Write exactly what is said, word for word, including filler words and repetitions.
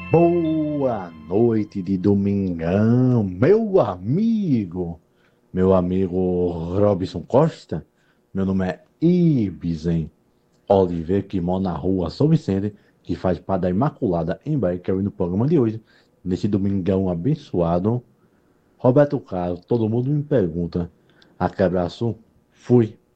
Boa noite de domingão, meu amigo, meu amigo Robson Costa. Meu nome é Ibsen Oliveira, que mora na rua São Vicente, que faz parte da Imaculada em Bahia, que eu no programa de hoje, nesse domingão abençoado. Roberto Carlos, todo mundo me pergunta. Aquele abraço, fui.